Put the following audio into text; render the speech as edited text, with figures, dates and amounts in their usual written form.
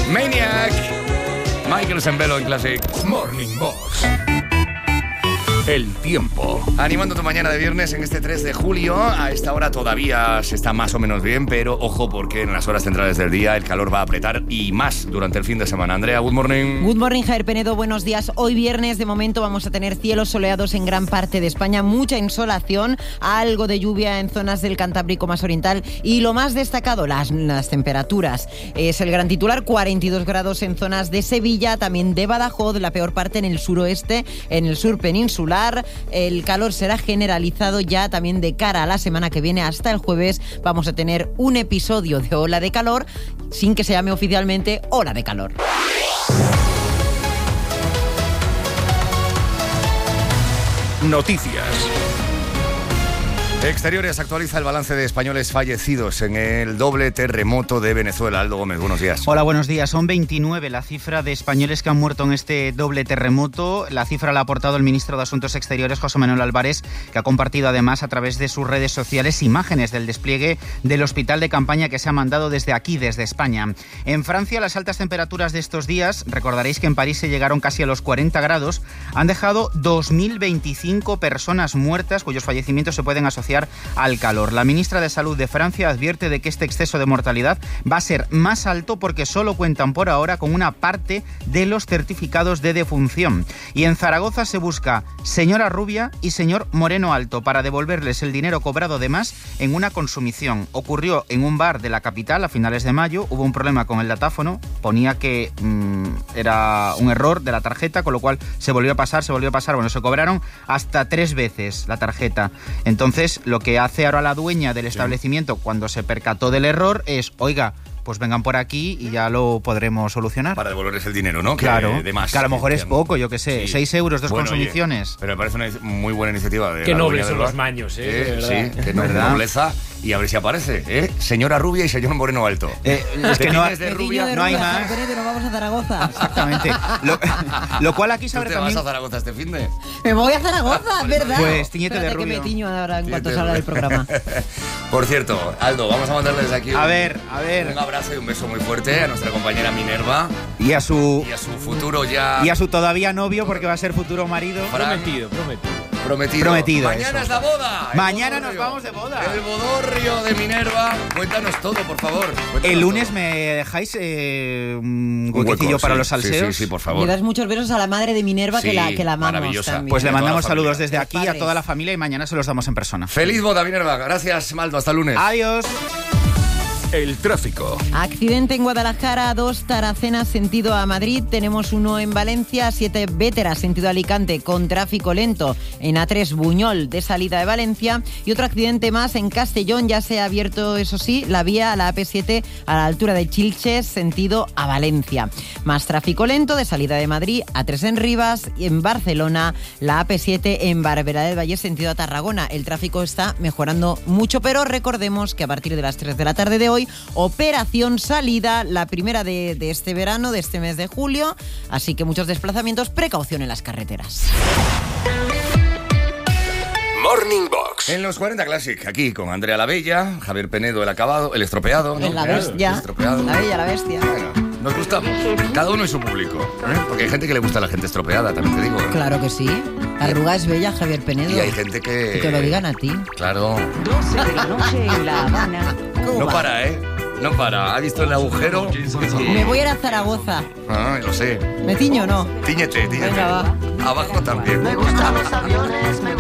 Maniac. Michael Sembello en Classic. Morning Box. El tiempo. Animando tu mañana de viernes en este 3 de julio. A esta hora todavía se está más o menos bien, pero ojo porque en las horas centrales del día el calor va a apretar y más durante el fin de semana. Andrea, good morning. Good morning, Javier Penedo, buenos días. Hoy viernes de momento vamos a tener cielos soleados en gran parte de España, mucha insolación, algo de lluvia en zonas del Cantábrico más oriental y lo más destacado, las temperaturas. Es el gran titular, 42 grados en zonas de Sevilla, también de Badajoz, la peor parte en el suroeste, en el sur peninsular. El calor será generalizado ya también de cara a la semana que viene. Hasta el jueves vamos a tener un episodio de ola de calor sin que se llame oficialmente ola de calor. Noticias. Exteriores actualiza el balance de españoles fallecidos en el doble terremoto de Venezuela. Aldo Gómez, buenos días. Hola, buenos días. Son 29 la cifra de españoles que han muerto en este doble terremoto. La cifra la ha aportado el ministro de Asuntos Exteriores, José Manuel Álvarez, que ha compartido además a través de sus redes sociales imágenes del despliegue del hospital de campaña que se ha mandado desde aquí, desde España. En Francia, las altas temperaturas de estos días, recordaréis que en París se llegaron casi a los 40 grados, han dejado 2.025 personas muertas cuyos fallecimientos se pueden asociar al calor. La ministra de Salud de Francia advierte de que este exceso de mortalidad va a ser más alto porque solo cuentan por ahora con una parte de los certificados de defunción. Y en Zaragoza se busca señora rubia y señor moreno alto para devolverles el dinero cobrado de más en una consumición. Ocurrió en un bar de la capital a finales de mayo, hubo un problema con el datáfono, ponía que era un error de la tarjeta, con lo cual se volvió a pasar, bueno, se cobraron hasta 3 veces la tarjeta. Entonces, lo que hace ahora la dueña del establecimiento cuando se percató del error es, oiga, pues vengan por aquí y ya lo podremos solucionar. Para devolverles el dinero, ¿no? Claro, de más, que a lo mejor es poco, yo qué sé, sí. 6 euros, 2 bueno, consumiciones. Oye, pero me parece una muy buena iniciativa. De qué la nobles dueña son del los bar. maños, Sí, ¿verdad? qué nobleza. Y a ver si aparece, señora rubia y señor moreno alto. Es que no, de rubia, no hay más. Nos vamos a Zaragoza. Exactamente. Lo cual aquí se abre ¿Tú te también... vas a Zaragoza este fin de? Me voy a Zaragoza, ¿verdad? Pues tiñete de Espérate rubio. que me tiño ahora en cuanto salga del programa. Por cierto, Aldo, vamos a mandarle desde aquí A ver. un abrazo y un beso muy fuerte a nuestra compañera Minerva Y a su futuro ya... Y a su todavía novio, porque va a ser futuro marido. Prometido. Mañana eso. es la boda. Mañana nos vamos de boda. El bodorrio de Minerva. Cuéntanos todo, por favor. El lunes me dejáis un huequecillo hueco, para sí, los salseos. Sí, por Le favor. das muchos besos a la madre de Minerva, Sí, que la amamos maravillosa. también. Pues le Toda mandamos la familia. saludos desde aquí a Padres. toda la familia y mañana se los damos en persona. Feliz boda, Minerva. Gracias, Maldo. Hasta el lunes. Adiós. El tráfico. Accidente en Guadalajara, 2 Taracenas sentido a Madrid, tenemos uno en Valencia, 7 Véteras sentido a Alicante con tráfico lento en A3 Buñol de salida de Valencia y otro accidente más en Castellón, ya se ha abierto eso sí la vía a la AP7 a la altura de Chilches sentido a Valencia. Más tráfico lento de salida de Madrid, A3 en Rivas y en Barcelona la AP7 en Barberá del Vallés sentido a Tarragona. El tráfico está mejorando mucho, pero recordemos que a partir de las 3 de la tarde de hoy operación salida, la primera de este verano, de este mes de julio, así que muchos desplazamientos, precaución en las carreteras. Morning Box. En los 40 Classic, aquí con Andrea la Bella, Javier Penedo el acabado, el estropeado, ¿no? La bestia, El estropeado. la bella, la bestia. Bueno, nos gustamos. Cada uno y su público, porque hay gente que le gusta a la gente estropeada, también te digo. Claro que sí. La arruga es bella, Javier Penedo. Y hay gente que... Que te lo digan a ti. Claro. 12 de la noche en La Habana. No para, No para. ¿Ha visto el agujero? Me voy a ir a Zaragoza. Ah, lo sé. ¿Me tiño o no? Tíñete. Venga, va. Abajo también. Me gustan los aviones,